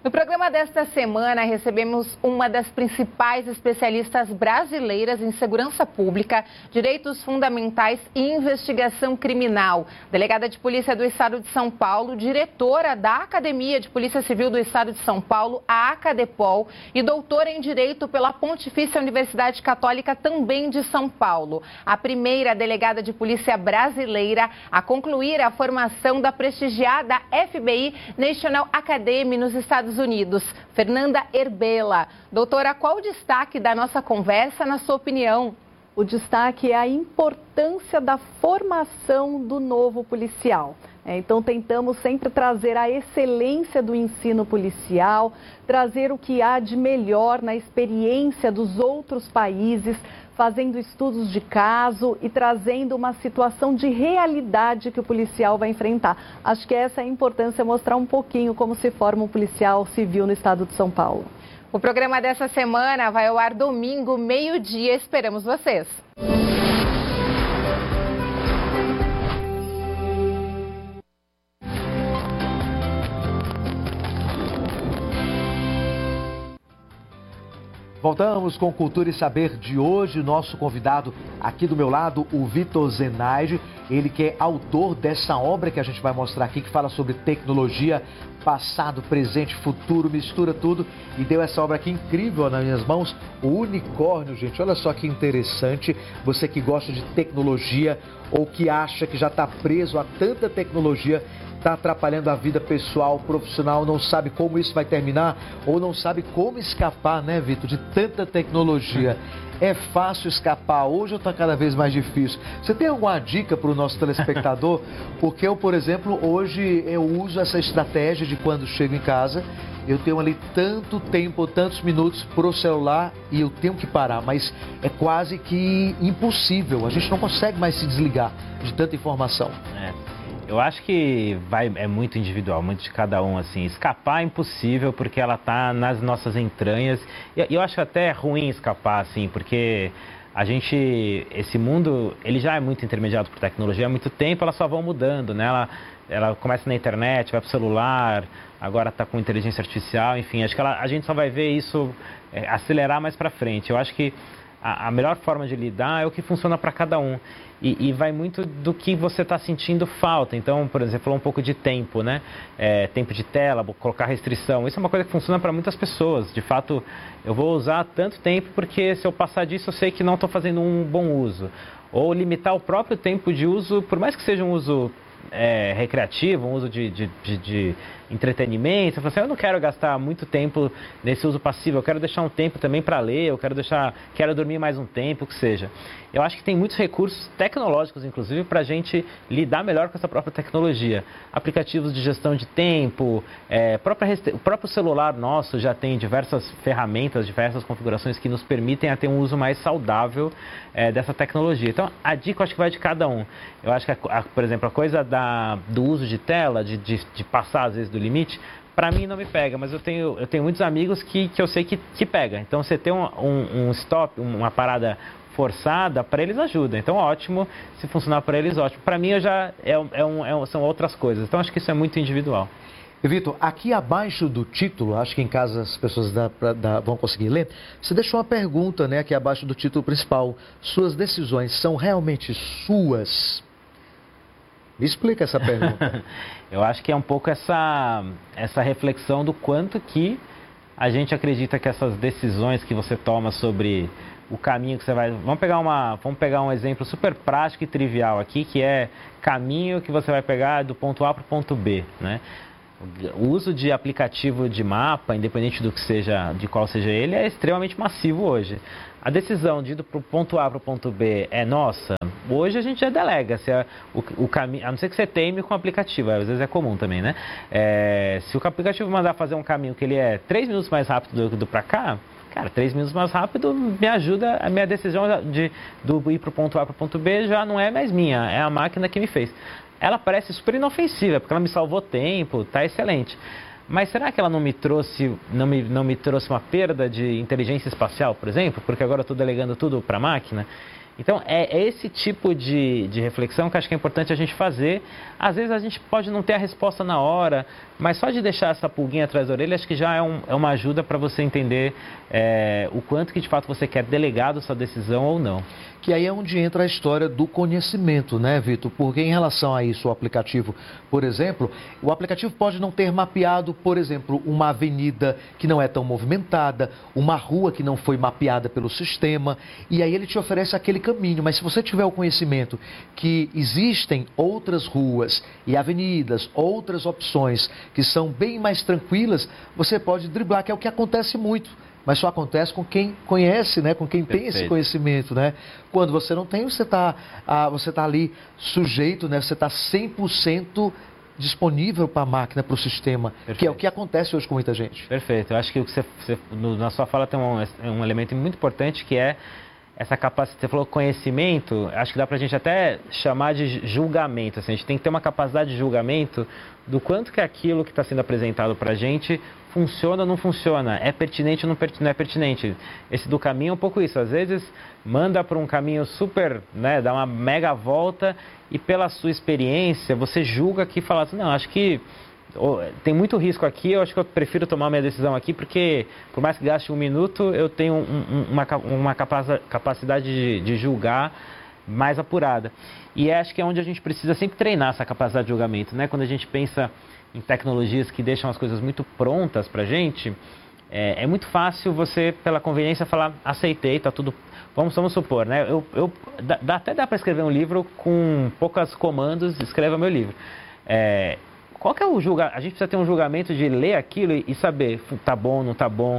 No programa desta semana, recebemos uma das principais especialistas brasileiras em segurança pública, direitos fundamentais e investigação criminal. Delegada de Polícia do Estado de São Paulo, diretora da Academia de Polícia Civil do Estado de São Paulo, a Acadepol, e doutora em Direito pela Pontifícia Universidade Católica também de São Paulo. A primeira delegada de polícia brasileira a concluir a formação da prestigiada FBI National Academy nos Estados Unidos, Fernanda Erbela. Doutora, qual o destaque da nossa conversa, na sua opinião? O destaque é a importância da formação do novo policial. Então, tentamos sempre trazer a excelência do ensino policial, trazer o que há de melhor na experiência dos outros países, fazendo estudos de caso e trazendo uma situação de realidade que o policial vai enfrentar. Acho que essa é a importância, mostrar um pouquinho como se forma um policial civil no estado de São Paulo. O programa dessa semana vai ao ar domingo, meio-dia. Esperamos vocês! Voltamos com Cultura e Saber de hoje. Nosso convidado aqui do meu lado, o Vitor Zenaide, ele que é autor dessa obra que a gente vai mostrar aqui, que fala sobre tecnologia, passado, presente, futuro, mistura tudo, e deu essa obra aqui incrível nas minhas mãos, o Unicórnio, gente. Olha só que interessante, você que gosta de tecnologia ou que acha que já está preso a tanta tecnologia, está atrapalhando a vida pessoal, profissional, não sabe como isso vai terminar ou não sabe como escapar, né, Vitor, de tanta tecnologia. É fácil escapar hoje ou está cada vez mais difícil? Você tem alguma dica para o nosso telespectador? Porque eu, por exemplo, hoje eu uso essa estratégia de quando chego em casa, eu tenho ali tanto tempo, tantos minutos para o celular e eu tenho que parar, mas é quase que impossível, a gente não consegue mais se desligar de tanta informação. Eu acho que é muito individual, muito de cada um, assim. Escapar é impossível porque ela está nas nossas entranhas. E eu acho até ruim escapar, assim, porque esse mundo, ele já é muito intermediado por tecnologia há muito tempo, elas só vão mudando, né? Ela começa na internet, vai para o celular, agora está com inteligência artificial, enfim. Acho que a gente só vai ver isso acelerar mais para frente. Eu acho que a melhor forma de lidar é o que funciona para cada um. E vai muito do que você está sentindo falta. Então, por exemplo, falou um pouco de tempo, né? Tempo de tela, colocar restrição. Isso é uma coisa que funciona para muitas pessoas. De fato, eu vou usar tanto tempo porque se eu passar disso eu sei que não estou fazendo um bom uso. Ou limitar o próprio tempo de uso, por mais que seja um uso recreativo, um uso de entretenimento. Eu não quero gastar muito tempo nesse uso passivo, eu quero deixar um tempo também para ler, quero dormir mais um tempo, o que seja. Eu acho que tem muitos recursos tecnológicos, inclusive, para a gente lidar melhor com essa própria tecnologia. Aplicativos de gestão de tempo, o próprio celular nosso já tem diversas ferramentas, diversas configurações que nos permitem ter um uso mais saudável dessa tecnologia. Então, a dica eu acho que vai de cada um. Eu acho que, por exemplo, a coisa do uso de tela, de passar às vezes do limite, para mim não me pega, mas eu tenho muitos amigos que eu sei que pega. Então, você ter um stop, uma parada forçada, para eles ajuda. Então, ótimo. Se funcionar para eles, ótimo. Para mim, são outras coisas. Então, acho que isso é muito individual. Vitor, aqui abaixo do título, acho que em casa as pessoas vão conseguir ler, você deixou uma pergunta, né, aqui abaixo do título principal. Suas decisões são realmente suas? Me explica essa pergunta. Eu acho que é um pouco essa reflexão do quanto que a gente acredita que essas decisões que você toma sobre o caminho que você vai... Vamos pegar um exemplo super prático e trivial aqui, que é caminho que você vai pegar do ponto A para o ponto B, né? O uso de aplicativo de mapa, independente de qual seja ele, é extremamente massivo hoje. A decisão de ir do ponto A para o ponto B é nossa. Hoje a gente já delega. O caminho, a não ser que você teime com o aplicativo, às vezes é comum também, né? Se o aplicativo mandar fazer um caminho que ele é 3 minutos mais rápido do para cá, cara, 3 minutos mais rápido me ajuda, a minha decisão do ir para o ponto A para o ponto B já não é mais minha, é a máquina que me fez. Ela parece super inofensiva, porque ela me salvou tempo, tá excelente. Mas será que ela não me trouxe uma perda de inteligência espacial, por exemplo? Porque agora eu estou delegando tudo para a máquina. Então, é esse tipo de reflexão que acho que é importante a gente fazer. Às vezes a gente pode não ter a resposta na hora, mas só de deixar essa pulguinha atrás da orelha, acho que já é uma ajuda para você entender o quanto que de fato você quer delegado sua decisão ou não. Que aí é onde entra a história do conhecimento, né, Vitor? Porque em relação a isso, o aplicativo, por exemplo, o aplicativo pode não ter mapeado, por exemplo, uma avenida que não é tão movimentada, uma rua que não foi mapeada pelo sistema, e aí ele te oferece aquele caminho. Mas se você tiver o conhecimento que existem outras ruas e avenidas, outras opções que são bem mais tranquilas, você pode driblar, que é o que acontece muito. Mas só acontece com quem conhece, né? Com quem tem esse conhecimento, né? Quando você não tem, você está ali sujeito, né? Você está 100% disponível para a máquina, para o sistema, que é o que acontece hoje com muita gente. Perfeito. Eu acho que o que na sua fala tem um elemento muito importante, que é essa capacidade. Você falou conhecimento, acho que dá para a gente até chamar de julgamento. Assim, a gente tem que ter uma capacidade de julgamento do quanto que aquilo que está sendo apresentado para a gente funciona ou não funciona, é pertinente ou não é pertinente. Esse do caminho é um pouco isso. Às vezes manda para um caminho super, né, dá uma mega volta e pela sua experiência você julga que fala assim, não, acho que tem muito risco aqui, eu acho que eu prefiro tomar minha decisão aqui, porque por mais que gaste um minuto, eu tenho uma capacidade de julgar mais apurada. E acho que é onde a gente precisa sempre treinar essa capacidade de julgamento, né? Quando a gente pensa em tecnologias que deixam as coisas muito prontas para a gente, é muito fácil você, pela conveniência, falar, aceitei, tá tudo... Vamos supor, né? Até dá para escrever um livro com poucos comandos, escreva meu livro. Qual que é o julgamento? A gente precisa ter um julgamento de ler aquilo e saber, tá bom, não tá bom,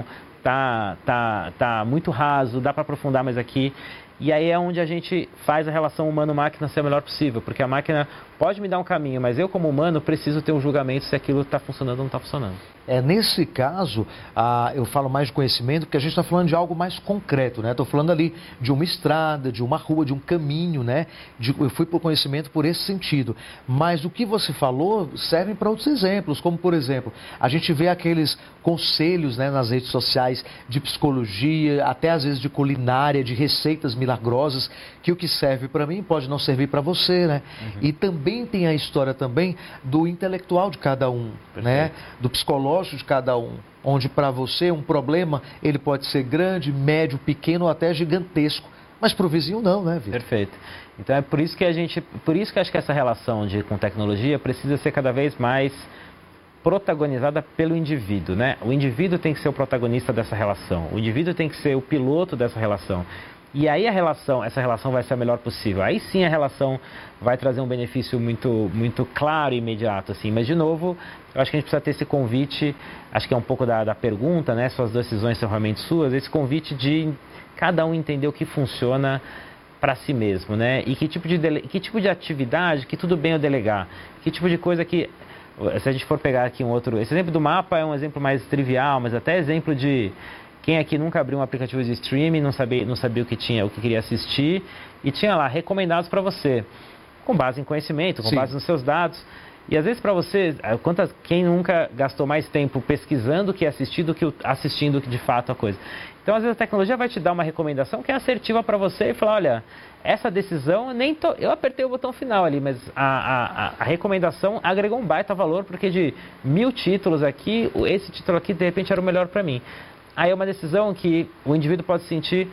tá muito raso, dá para aprofundar mais aqui. E aí é onde a gente faz a relação humano-máquina ser a melhor possível, porque a máquina pode me dar um caminho, mas eu como humano preciso ter um julgamento se aquilo está funcionando ou não está funcionando. Nesse caso, eu falo mais de conhecimento, porque a gente está falando de algo mais concreto, né? Estou falando ali de uma estrada, de uma rua, de um caminho, né? Eu fui por conhecimento por esse sentido. Mas o que você falou serve para outros exemplos, como por exemplo, a gente vê aqueles conselhos, né, nas redes sociais de psicologia, até às vezes de culinária, de receitas milagrosas, que o que serve para mim pode não servir para você, né? Uhum. E também tem a história também do intelectual de cada um, né? Do psicológico de cada um, onde para você um problema, ele pode ser grande, médio, pequeno ou até gigantesco, mas para o vizinho não, né, Vitor? Perfeito. Então é por isso que acho que essa relação com tecnologia precisa ser cada vez mais protagonizada pelo indivíduo, né? O indivíduo tem que ser o protagonista dessa relação, o indivíduo tem que ser o piloto dessa relação. E aí essa relação vai ser a melhor possível. Aí sim a relação vai trazer um benefício muito claro e imediato, assim. Mas, de novo, eu acho que a gente precisa ter esse convite, acho que é um pouco da pergunta, né? Suas decisões são realmente suas, esse convite de cada um entender o que funciona para si mesmo, né? E que tipo de atividade que tudo bem eu delegar. Que tipo de coisa que... Se a gente for pegar aqui esse exemplo do mapa é um exemplo mais trivial, mas até exemplo de... Quem aqui nunca abriu um aplicativo de streaming, não sabia o que queria assistir e tinha lá recomendados para você, com base em conhecimento, com base nos seus dados. E às vezes para você, quem nunca gastou mais tempo pesquisando o que assistir do que assistindo de fato a coisa. Então às vezes a tecnologia vai te dar uma recomendação que é assertiva para você e falar, olha, essa decisão, eu apertei o botão final ali, mas a recomendação agregou um baita valor, porque de 1000 títulos aqui, esse título aqui de repente era o melhor para mim. Aí é uma decisão que o indivíduo pode sentir,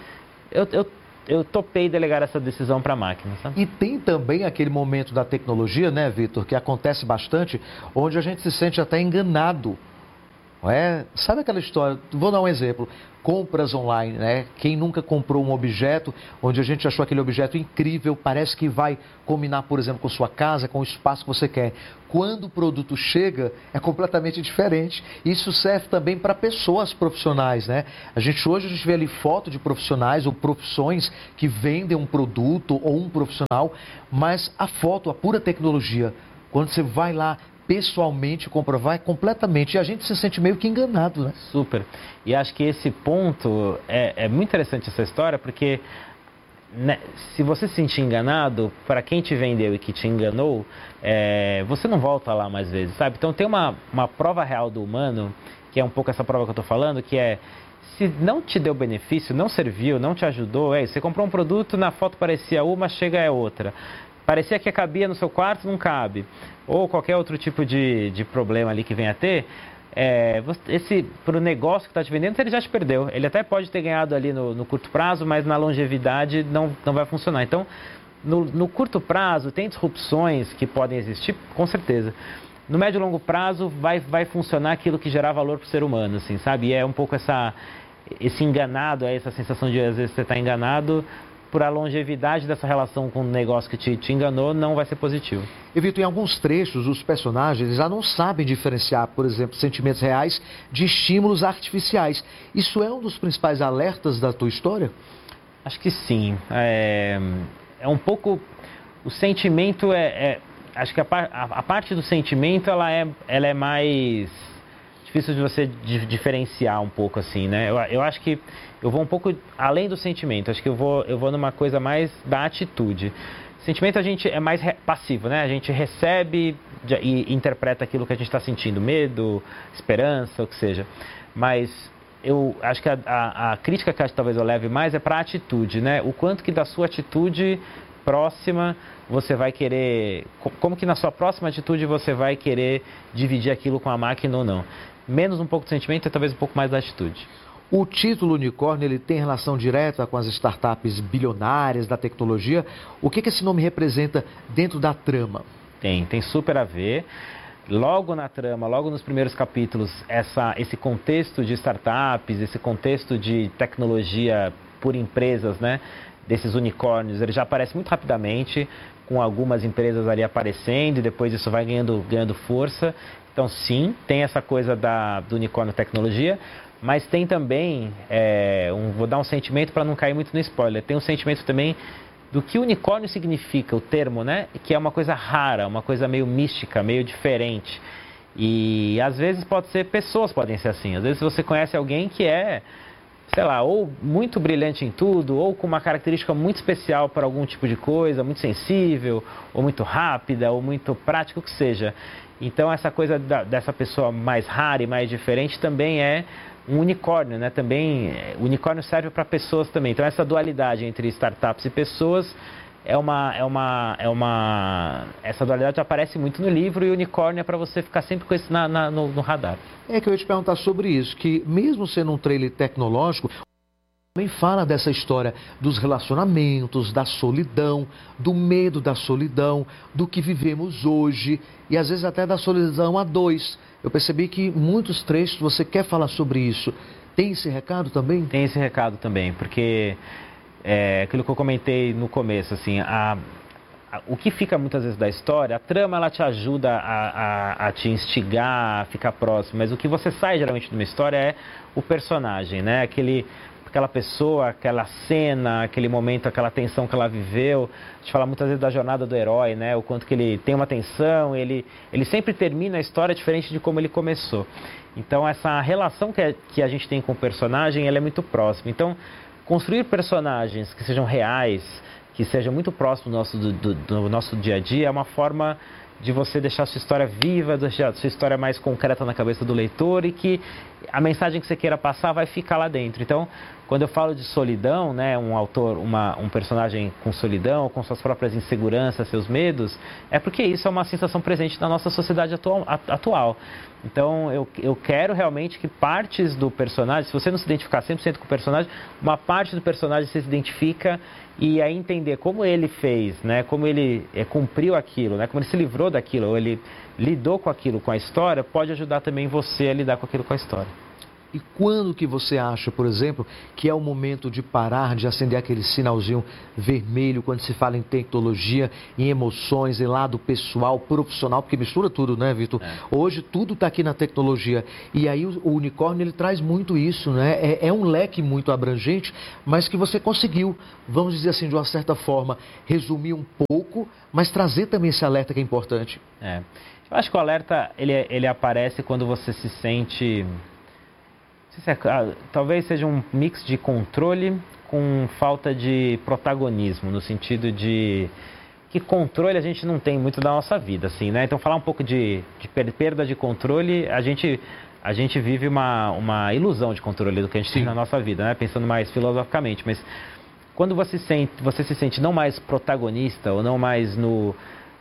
eu topei delegar essa decisão para a máquina, sabe? E tem também aquele momento da tecnologia, né, Vitor, que acontece bastante, onde a gente se sente até enganado. Não é? Sabe aquela história? Vou dar um exemplo. Compras online, né? Quem nunca comprou um objeto onde a gente achou aquele objeto incrível, parece que vai combinar, por exemplo, com sua casa, com o espaço que você quer. Quando o produto chega, é completamente diferente. Isso serve também para pessoas profissionais, né? Hoje a gente vê ali foto de profissionais ou profissões que vendem um produto ou um profissional, mas a foto, a pura tecnologia, quando você vai lá pessoalmente comprovar, completamente. E a gente se sente meio que enganado, né? Super. E acho que esse ponto é muito interessante essa história, porque né, se você se sentir enganado, para quem te vendeu e que te enganou, você não volta lá mais vezes, sabe? Então tem uma prova real do humano que é um pouco essa prova que eu estou falando, que é, se não te deu benefício, não serviu, não te ajudou, você comprou um produto, na foto parecia uma, chega é outra. Parecia que cabia no seu quarto, não cabe. Ou qualquer outro tipo de problema ali que venha a ter, para o negócio que está te vendendo, ele já te perdeu. Ele até pode ter ganhado ali no curto prazo, mas na longevidade não vai funcionar. Então, no curto prazo, tem disrupções que podem existir, com certeza. No médio e longo prazo, vai funcionar aquilo que gerar valor para o ser humano, assim, sabe? E é um pouco esse enganado, essa sensação de, às vezes, você está enganado, por a longevidade dessa relação com o negócio que te enganou, não vai ser positivo. E, Vitor, em alguns trechos, os personagens já não sabem diferenciar, por exemplo, sentimentos reais de estímulos artificiais. Isso é um dos principais alertas da tua história? Acho que sim. É um pouco... O sentimento acho que a parte do sentimento, ela é mais difícil de você diferenciar um pouco, assim, né? Eu acho que eu vou um pouco além do sentimento. Acho que eu vou numa coisa mais da atitude. Sentimento a gente é mais passivo, né? A gente recebe e interpreta aquilo que a gente está sentindo, medo, esperança, o que seja. Mas eu acho que a crítica que talvez eu leve mais é para a atitude, né? O quanto que da sua atitude próxima você vai querer, como que na sua próxima atitude você vai querer dividir aquilo com a máquina ou não. Menos um pouco de sentimento e talvez um pouco mais da atitude. O título unicórnio, ele tem relação direta com as startups bilionárias da tecnologia. O que esse nome representa dentro da trama? Tem super a ver. Logo na trama, logo nos primeiros capítulos, esse contexto de startups, esse contexto de tecnologia por empresas, né, desses unicórnios, ele já aparece muito rapidamente, com algumas empresas ali aparecendo, e depois isso vai ganhando força. Então, sim, tem essa coisa do unicórnio tecnologia, mas tem também, vou dar um sentimento para não cair muito no spoiler, tem um sentimento também do que unicórnio significa, o termo, né? Que é uma coisa rara, uma coisa meio mística, meio diferente. E às vezes pessoas podem ser assim. Às vezes você conhece alguém que sei lá, ou muito brilhante em tudo, ou com uma característica muito especial para algum tipo de coisa, muito sensível, ou muito rápida, ou muito prática, o que seja. Então essa coisa dessa pessoa mais rara e mais diferente também é um unicórnio, né? Também, o unicórnio serve para pessoas também. Então essa dualidade entre startups e pessoas essa dualidade aparece muito no livro, e o unicórnio é para você ficar sempre com isso no radar. É que eu ia te perguntar sobre isso, que mesmo sendo um trailer tecnológico, também fala dessa história dos relacionamentos, da solidão, do medo da solidão, do que vivemos hoje e às vezes até da solidão a dois. Eu percebi que muitos trechos você quer falar sobre isso. Tem esse recado também? Tem esse recado também, porque aquilo que eu comentei no começo, assim, o que fica muitas vezes da história, a trama ela te ajuda a te instigar, a ficar próximo, mas o que você sai geralmente de uma história é o personagem, né? Aquela pessoa, aquela cena, aquele momento, aquela tensão que ela viveu. A gente fala muitas vezes da jornada do herói, né? O quanto que ele tem uma tensão, ele sempre termina a história diferente de como ele começou. Então essa relação que a gente tem com o personagem, ela é muito próxima. Então construir personagens que sejam reais, que sejam muito próximos do nosso dia a dia, é uma forma de você deixar a sua história viva, deixar a sua história mais concreta na cabeça do leitor, e que a mensagem que você queira passar vai ficar lá dentro. Então, quando eu falo de solidão, né, um personagem com solidão, com suas próprias inseguranças, seus medos, é porque isso é uma sensação presente na nossa sociedade atual. Então, eu quero realmente que partes do personagem, se você não se identificar 100% com o personagem, uma parte do personagem você se identifica, e aí entender como ele fez, né, como ele cumpriu aquilo, né, como ele se livrou daquilo, ou ele lidou com aquilo, com a história, pode ajudar também você a lidar com aquilo com a história. E quando que você acha, por exemplo, que é o momento de parar, de acender aquele sinalzinho vermelho quando se fala em tecnologia, em emoções, em lado pessoal, profissional, porque mistura tudo, né, Vitor? Hoje tudo está aqui na tecnologia. E aí o unicórnio, ele traz muito isso, né? É um leque muito abrangente, mas que você conseguiu, vamos dizer assim, de uma certa forma, resumir um pouco, mas trazer também esse alerta que é importante. Eu acho que o alerta, ele aparece quando você se sente... talvez seja um mix de controle com falta de protagonismo, no sentido de que controle a gente não tem muito da nossa vida, assim, né? Então, falar um pouco de perda de controle, a gente a gente vive uma ilusão de controle do que a gente tem na nossa vida, né? Pensando mais filosoficamente, mas quando você se sente não mais protagonista ou não mais no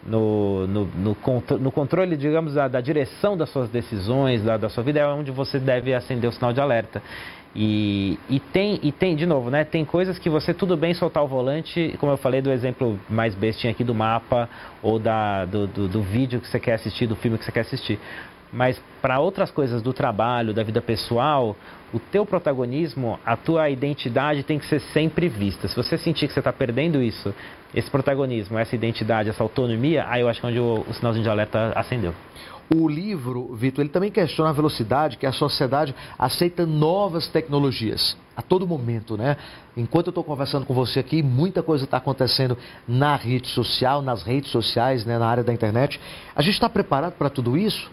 controle, digamos, da direção das suas decisões, da sua vida, é onde você deve acender o sinal de alerta. E tem, de novo, né? Tem coisas que você, tudo bem soltar o volante, como eu falei do exemplo mais bestinho aqui do mapa ou do vídeo que você quer assistir, do filme que você quer assistir. Mas para outras coisas do trabalho, da vida pessoal, o teu protagonismo, a tua identidade tem que ser sempre vista. Se você sentir que você está perdendo isso, esse protagonismo, essa identidade, essa autonomia, aí eu acho que é onde o sinalzinho de alerta acendeu. O livro, Vitor, ele também questiona a velocidade que a sociedade aceita novas tecnologias a todo momento, né? Enquanto eu estou conversando com você aqui, muita coisa está acontecendo na rede social, nas redes sociais, né, na área da internet. A gente está preparado para tudo isso?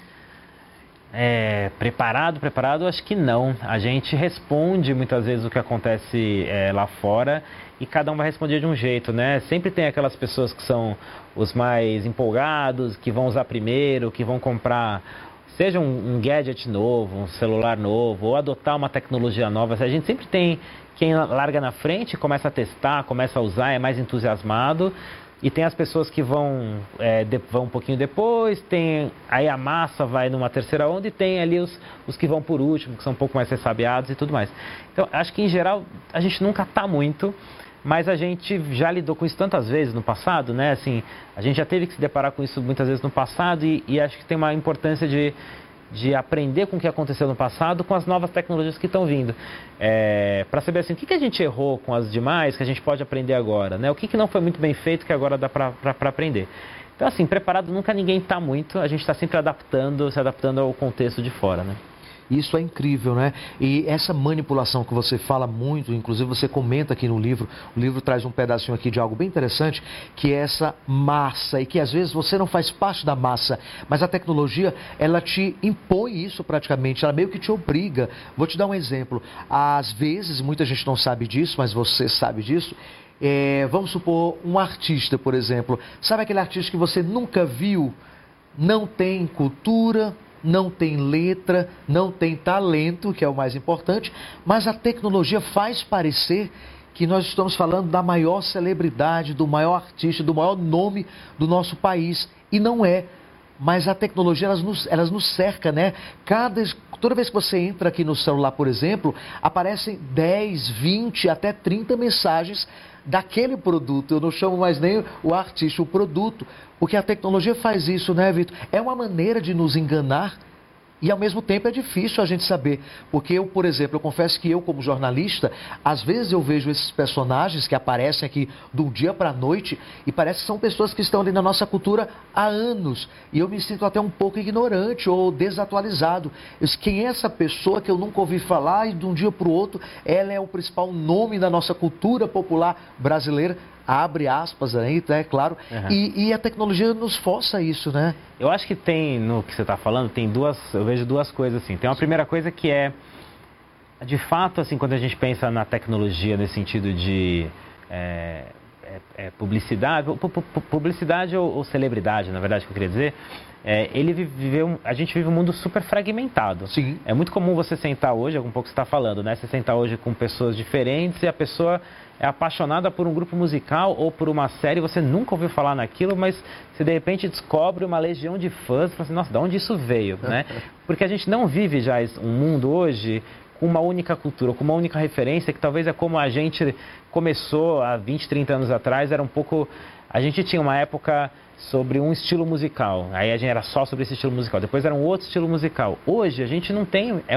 Preparado, acho que não. A gente responde muitas vezes o que acontece lá fora e cada um vai responder de um jeito, né? Sempre tem aquelas pessoas que são os mais empolgados, que vão usar primeiro, que vão comprar, seja um gadget novo, um celular novo, ou adotar uma tecnologia nova. A gente sempre tem quem larga na frente, começa a testar, começa a usar, é mais entusiasmado. E tem as pessoas que vão um pouquinho depois, aí a massa vai numa terceira onda e tem ali os que vão por último, que são um pouco mais ressabiados e tudo mais. Então, acho que em geral a gente nunca está muito, mas a gente já lidou com isso tantas vezes no passado, né? Assim, a gente já teve que se deparar com isso muitas vezes no passado e acho que tem uma importância de aprender com o que aconteceu no passado com as novas tecnologias que estão vindo. Para saber assim, o que a gente errou com as demais que a gente pode aprender agora, né? O que não foi muito bem feito que agora dá para aprender. Então, assim, preparado nunca ninguém está muito, a gente está sempre se adaptando ao contexto de fora, né? Isso é incrível, né? E essa manipulação que você fala muito, inclusive você comenta aqui no livro, o livro traz um pedacinho aqui de algo bem interessante, que é essa massa, e que às vezes você não faz parte da massa, mas a tecnologia, ela te impõe isso praticamente, ela meio que te obriga. Vou te dar um exemplo. Às vezes, muita gente não sabe disso, mas você sabe disso, vamos supor um artista, por exemplo. Sabe aquele artista que você nunca viu, não tem cultura, não tem letra, não tem talento, que é o mais importante, mas a tecnologia faz parecer que nós estamos falando da maior celebridade, do maior artista, do maior nome do nosso país. E não é. Mas a tecnologia, elas nos cerca, né? Toda vez que você entra aqui no celular, por exemplo, aparecem 10, 20, até 30 mensagens daquele produto. Eu não chamo mais nem o artista, o produto. Porque a tecnologia faz isso, né, Vitor? É uma maneira de nos enganar e, ao mesmo tempo, é difícil a gente saber. Porque eu, por exemplo, eu confesso que eu, como jornalista, às vezes eu vejo esses personagens que aparecem aqui de um dia para a noite e parece que são pessoas que estão ali na nossa cultura há anos. E eu me sinto até um pouco ignorante ou desatualizado. Quem é essa pessoa que eu nunca ouvi falar e de um dia para o outro ela é o principal nome da nossa cultura popular brasileira? Abre aspas aí, é claro. Uhum. E a tecnologia nos força isso, né? Eu acho que tem, no que você está falando, eu vejo duas coisas assim. Tem uma primeira coisa que de fato, assim, quando a gente pensa na tecnologia nesse sentido de publicidade ou celebridade, na verdade, que eu queria dizer, a gente vive um mundo super fragmentado. Sim. É muito comum você sentar hoje, um pouco você está falando, né? Você sentar hoje com pessoas diferentes e a pessoa é apaixonada por um grupo musical ou por uma série, você nunca ouviu falar naquilo, mas você de repente descobre uma legião de fãs e fala assim, nossa, de onde isso veio, né? Porque a gente não vive já um mundo hoje com uma única cultura, com uma única referência, que talvez é como a gente começou há 20, 30 anos atrás, era um pouco... A gente tinha uma época sobre um estilo musical, aí a gente era só sobre esse estilo musical, depois era um outro estilo musical. Hoje a gente não tem, é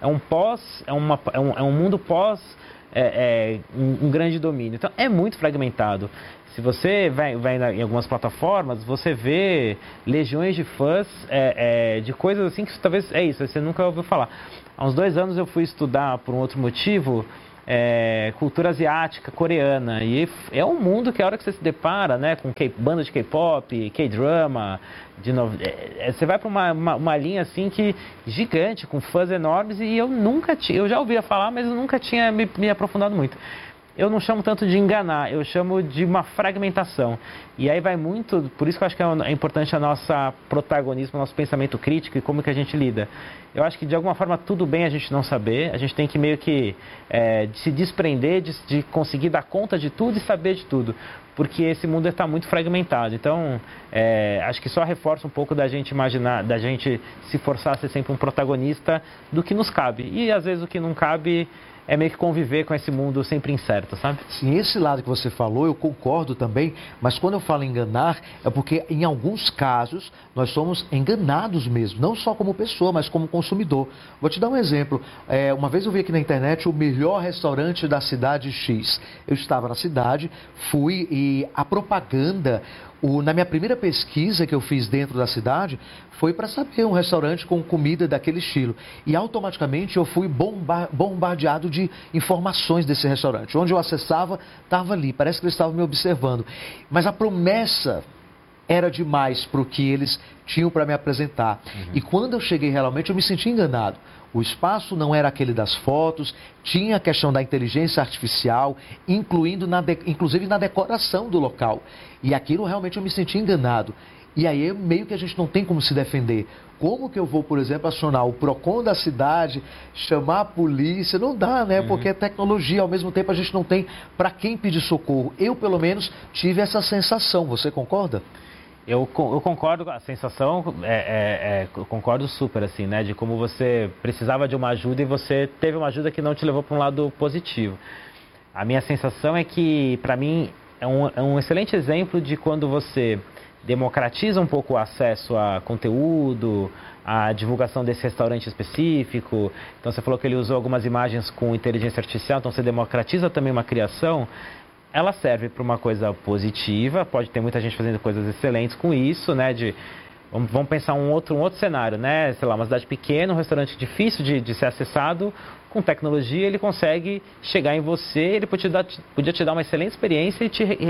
um mundo pós um grande domínio. Então é muito fragmentado. Se você vai em algumas plataformas, você vê legiões de fãs de coisas assim que talvez você nunca ouviu falar. Há uns 2 anos eu fui estudar por um outro motivo cultura asiática, coreana, e é um mundo que a hora que você se depara, né, com banda de K-pop, K-drama, você vai para uma linha assim que gigante, com fãs enormes, e eu já ouvia falar, mas eu nunca tinha me aprofundado muito. eu não chamo tanto de enganar, eu chamo de uma fragmentação. E aí vai muito, por isso que eu acho que é importante a nossa protagonismo, o nosso pensamento crítico e como que a gente lida. Eu acho que de alguma forma tudo bem a gente não saber, a gente tem que meio que se desprender de conseguir dar conta de tudo e saber de tudo. Porque esse mundo está muito fragmentado. Então, acho que só reforça um pouco da gente imaginar, da gente se forçar a ser sempre um protagonista do que nos cabe. E às vezes o que não cabe é meio que conviver com esse mundo sempre incerto, sabe? Sim, esse lado que você falou, eu concordo também, mas quando eu falo enganar, é porque em alguns casos nós somos enganados mesmo, não só como pessoa, mas como consumidor. Vou te dar um exemplo. Uma vez eu vi aqui na internet o melhor restaurante da cidade X. Eu estava na cidade, fui e a propaganda... Na minha primeira pesquisa que eu fiz dentro da cidade, foi para saber um restaurante com comida daquele estilo. E automaticamente eu fui bombardeado de informações desse restaurante. Onde eu acessava, estava ali, parece que eles estavam me observando. Mas a promessa era demais para o que eles tinham para me apresentar. E quando eu cheguei realmente, eu me senti enganado. O espaço não era aquele das fotos, tinha a questão da inteligência artificial, inclusive na decoração do local. E aquilo realmente eu me senti enganado. E aí meio que a gente não tem como se defender. Como que eu vou, por exemplo, acionar o PROCON da cidade, chamar a polícia? Não dá, né? Porque é tecnologia, ao mesmo tempo a gente não tem para quem pedir socorro. Eu, pelo menos, tive essa sensação. Você concorda? Eu concordo com a sensação, eu concordo super, assim, né, de como você precisava de uma ajuda e você teve uma ajuda que não te levou para um lado positivo. A minha sensação é que, para mim, é um excelente exemplo de quando você democratiza um pouco o acesso a conteúdo, a divulgação desse restaurante específico. Então, você falou que ele usou algumas imagens com inteligência artificial, então você democratiza também uma criação. Ela serve para uma coisa positiva, pode ter muita gente fazendo coisas excelentes com isso, né? Vamos pensar um outro cenário, né? Sei lá, uma cidade pequena, um restaurante difícil de ser acessado, com tecnologia ele consegue chegar em você, ele podia te dar uma excelente experiência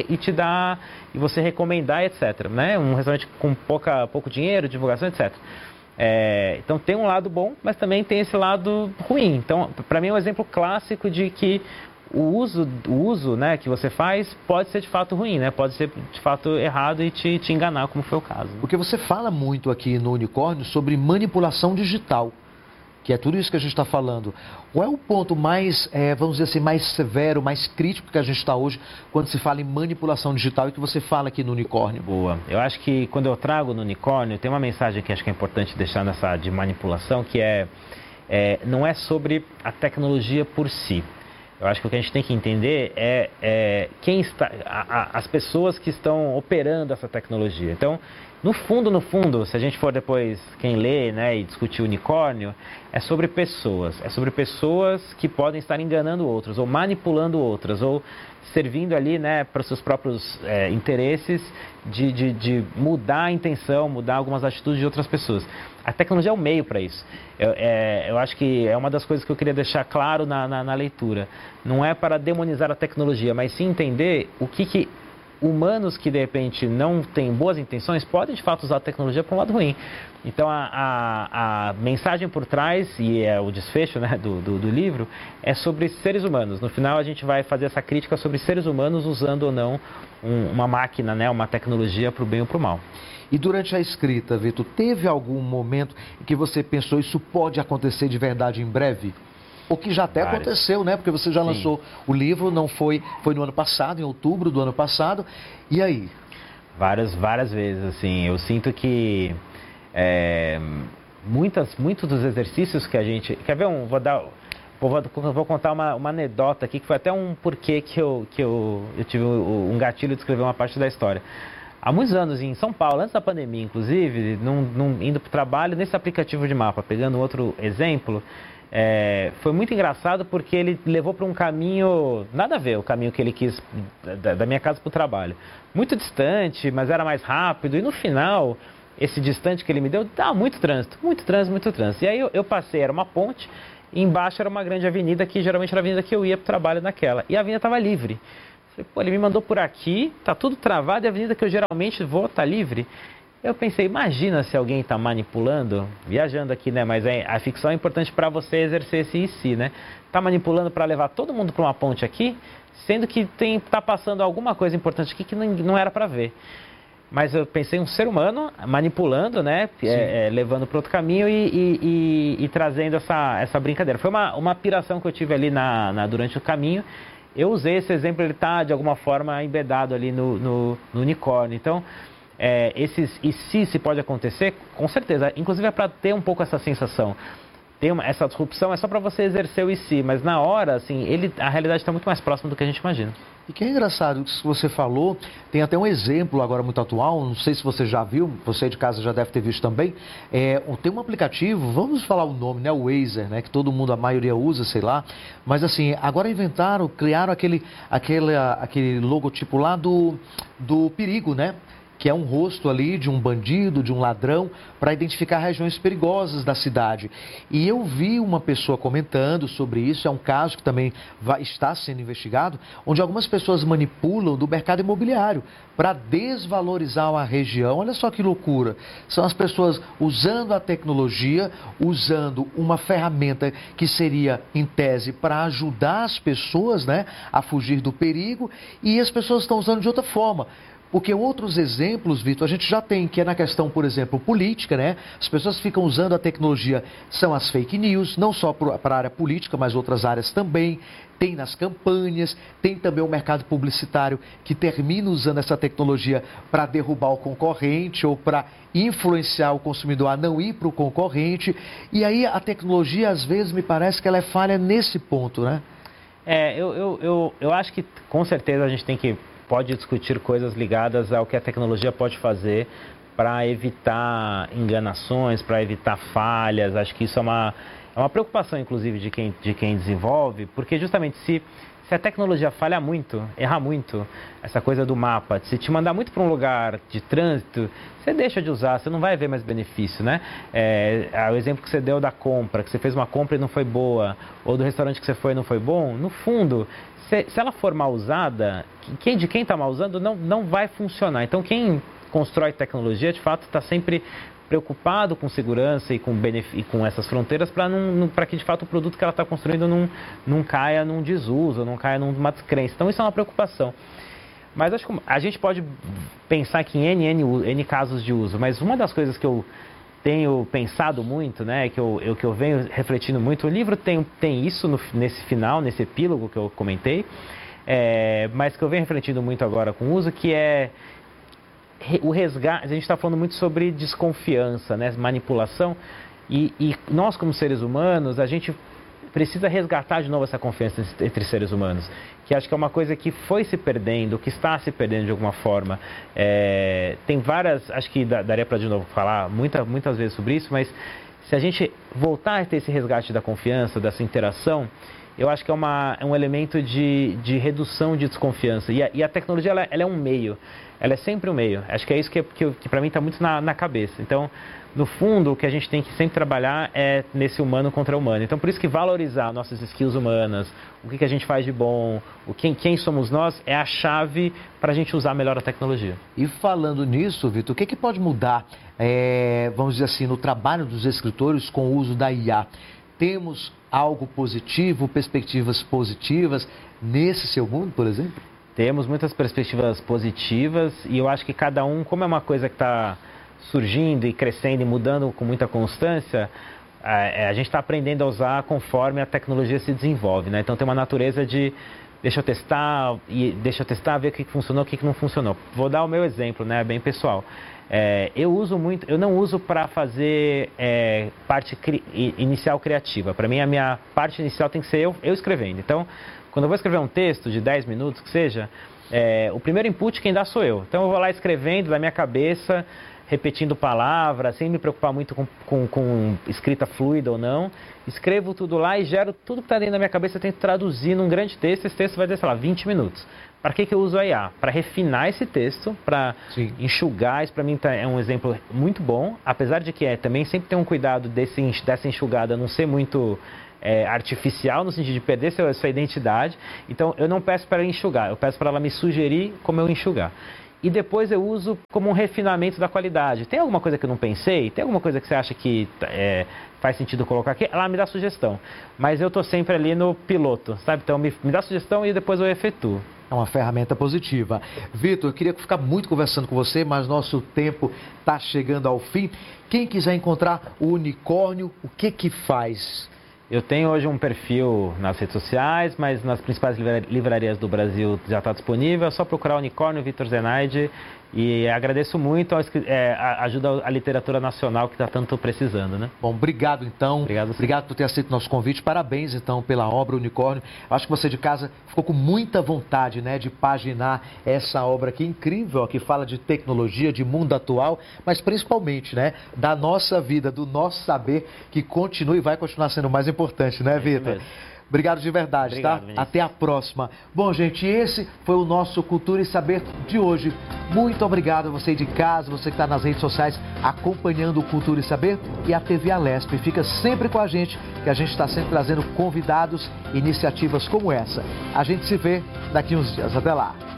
e você recomendar, etc. Né? Um restaurante com pouco dinheiro, divulgação, etc. Então tem um lado bom, mas também tem esse lado ruim. Então, para mim é um exemplo clássico de que o uso, né, que você faz pode ser de fato ruim, né? Pode ser de fato errado e te enganar, como foi o caso. Porque você fala muito aqui no Unicórnio sobre manipulação digital, que é tudo isso que a gente está falando. Qual é o ponto mais, vamos dizer assim, mais severo, mais crítico que a gente está hoje quando se fala em manipulação digital e que você fala aqui no Unicórnio? Boa. Eu acho que quando eu trago no Unicórnio, tem uma mensagem que acho que é importante deixar nessa de manipulação, que não é sobre a tecnologia por si. Eu acho que o que a gente tem que entender é quem está, as pessoas que estão operando essa tecnologia. Então, no fundo, se a gente for depois, quem lê, né, e discutir o Unicórnio, é sobre pessoas. É sobre pessoas que podem estar enganando outros, ou manipulando outras, ou servindo ali, né, para os seus próprios interesses de mudar a intenção, mudar algumas atitudes de outras pessoas. A tecnologia é um meio para isso. Eu acho que é uma das coisas que eu queria deixar claro na leitura. Não é para demonizar a tecnologia, mas sim entender o que humanos que de repente não têm boas intenções podem de fato usar a tecnologia para um lado ruim. Então a mensagem por trás, e é o desfecho, né, do livro, é sobre seres humanos. No final a gente vai fazer essa crítica sobre seres humanos usando ou não uma máquina, né, uma tecnologia para o bem ou para o mal. E durante a escrita, Vitor, teve algum momento em que você pensou isso pode acontecer de verdade em breve? O que já até aconteceu, né? Porque você já lançou o livro, não foi no ano passado, em outubro do ano passado. E aí? Várias vezes, assim. Eu sinto que muitos dos exercícios que a gente... Quer ver vou contar uma anedota aqui, que foi até um porquê que eu tive um gatilho de escrever uma parte da história. Há muitos anos, em São Paulo, antes da pandemia, inclusive, indo para o trabalho, nesse aplicativo de mapa, pegando outro exemplo, foi muito engraçado porque ele levou para um caminho, nada a ver o caminho que ele quis da minha casa para o trabalho. Muito distante, mas era mais rápido, e no final, esse distante que ele me deu, muito trânsito. E aí eu passei, era uma ponte, e embaixo era uma grande avenida, que geralmente era a avenida que eu ia para o trabalho naquela, e a avenida estava livre. Falei, ele me mandou por aqui, tá tudo travado e a avenida que eu geralmente vou tá livre. Eu pensei, imagina se alguém está manipulando, viajando aqui, né? Mas a ficção é importante para você exercer esse em si, né? Está manipulando para levar todo mundo para uma ponte aqui, sendo que está passando alguma coisa importante aqui que não era para ver. Mas eu pensei um ser humano manipulando, né? Levando para outro caminho e trazendo essa brincadeira. Foi uma piração que eu tive ali durante o caminho. Eu usei esse exemplo, ele está de alguma forma embedado ali no unicórnio. Então, e se pode acontecer, com certeza. Inclusive é para ter um pouco essa sensação. Essa disrupção é só para você exercer o e se, mas na hora, assim, a realidade está muito mais próxima do que a gente imagina. E que é engraçado, isso que você falou, tem até um exemplo agora muito atual, não sei se você já viu, você de casa já deve ter visto também, tem um aplicativo, vamos falar o nome, né, o Waze, né, que todo mundo, a maioria usa, sei lá, mas assim, agora criaram aquele logotipo lá do perigo, né? Que é um rosto ali de um bandido, de um ladrão, para identificar regiões perigosas da cidade. E eu vi uma pessoa comentando sobre isso, é um caso que também está sendo investigado, onde algumas pessoas manipulam do mercado imobiliário para desvalorizar a região. Olha só que loucura. São as pessoas usando a tecnologia, usando uma ferramenta que seria, em tese, para ajudar as pessoas, né, a fugir do perigo, e as pessoas estão usando de outra forma. Porque outros exemplos, Vitor, a gente já tem, que é na questão, por exemplo, política, né? As pessoas ficam usando a tecnologia, são as fake news, não só para a área política, mas outras áreas também. Tem nas campanhas, tem também o mercado publicitário que termina usando essa tecnologia para derrubar o concorrente ou para influenciar o consumidor a não ir para o concorrente. E aí a tecnologia, às vezes, me parece que ela é falha nesse ponto, né? Eu acho que, com certeza, a gente pode discutir coisas ligadas ao que a tecnologia pode fazer para evitar enganações, para evitar falhas. Acho que isso é uma preocupação, inclusive, de quem desenvolve, porque justamente se a tecnologia falhar muito, errar muito, essa coisa do mapa, se te mandar muito para um lugar de trânsito, você deixa de usar, você não vai ver mais benefício, né? O exemplo que você deu da compra, que você fez uma compra e não foi boa, ou do restaurante que você foi e não foi bom, no fundo, se ela for mal usada, de quem está mal usando não vai funcionar. Então, quem constrói tecnologia, de fato, está sempre preocupado com segurança e com essas fronteiras para que, de fato, o produto que ela está construindo não caia num desuso, não caia numa descrença. Então, isso é uma preocupação. Mas acho que a gente pode pensar que em N casos de uso, mas uma das coisas que eu tenho pensado muito, né, que eu venho refletindo muito, o livro tem isso nesse final, nesse epílogo que eu comentei, mas que eu venho refletindo muito agora com o uso, que é o resgate. A gente está falando muito sobre desconfiança, né, manipulação, e nós como seres humanos, a gente precisa resgatar de novo essa confiança entre seres humanos, que acho que é uma coisa que foi se perdendo, que está se perdendo de alguma forma. Tem várias, acho que daria para de novo falar muitas vezes sobre isso, mas se a gente voltar a ter esse resgate da confiança, dessa interação, eu acho que é um elemento de redução de desconfiança. E a tecnologia, ela é um meio, ela é sempre um meio. Acho que é isso que para mim está muito na cabeça. Então, no fundo, o que a gente tem que sempre trabalhar é nesse humano contra humano. Então, por isso que valorizar nossas skills humanas, o que a gente faz de bom, quem somos nós, é a chave para a gente usar melhor a tecnologia. E falando nisso, Vitor, o que pode mudar, vamos dizer assim, no trabalho dos escritores com o uso da IA? Temos algo positivo, perspectivas positivas nesse seu mundo, por exemplo? Temos muitas perspectivas positivas e eu acho que cada um, como é uma coisa que está surgindo e crescendo e mudando com muita constância, a gente está aprendendo a usar conforme a tecnologia se desenvolve, né? Então tem uma natureza de deixa eu testar, ver o que funcionou, o que não funcionou. Vou dar o meu exemplo, né? Bem pessoal. Eu não uso para fazer parte inicial criativa. Para mim, a minha parte inicial tem que ser eu escrevendo. Então, quando eu vou escrever um texto de 10 minutos, que seja, o primeiro input quem dá sou eu. Então, eu vou lá escrevendo da minha cabeça, repetindo palavras, sem me preocupar muito com escrita fluida ou não. Escrevo tudo lá e gero tudo que está dentro da minha cabeça, eu tento traduzir num grande texto. Esse texto vai ter, sei lá, 20 minutos. Para que eu uso a IA? Para refinar esse texto, para enxugar. Isso para mim é um exemplo muito bom, apesar de que também sempre tem um cuidado dessa enxugada não ser muito artificial, no sentido de perder sua identidade. Então, eu não peço para ela enxugar, eu peço para ela me sugerir como eu enxugar. e depois eu uso como um refinamento da qualidade. Tem alguma coisa que eu não pensei? Tem alguma coisa que você acha que faz sentido colocar aqui? Ela me dá sugestão, mas eu estou sempre ali no piloto, sabe? Então me dá sugestão e depois eu efetuo. É uma ferramenta positiva. Vitor, eu queria ficar muito conversando com você, mas nosso tempo está chegando ao fim. Quem quiser encontrar o unicórnio, o que faz? Eu tenho hoje um perfil nas redes sociais, mas nas principais livrarias do Brasil já está disponível. É só procurar Unicórnio Vitor Zenaide. E agradeço muito a ajuda à literatura nacional que está tanto precisando, né? Bom, obrigado então. Obrigado por ter aceito o nosso convite. Parabéns então pela obra Unicórnio. Acho que você de casa ficou com muita vontade, né, de paginar essa obra aqui incrível, que fala de tecnologia, de mundo atual, mas principalmente, né, da nossa vida, do nosso saber, que continua e vai continuar sendo o mais importante, né, Vitor? Obrigado de verdade, obrigado, tá? Vinícius. Até a próxima. Bom, gente, esse foi o nosso Cultura e Saber de hoje. Muito obrigado a você de casa, você que está nas redes sociais acompanhando o Cultura e Saber e a TV Alesp. Fica sempre com a gente, que a gente está sempre trazendo convidados e iniciativas como essa. A gente se vê daqui uns dias. Até lá.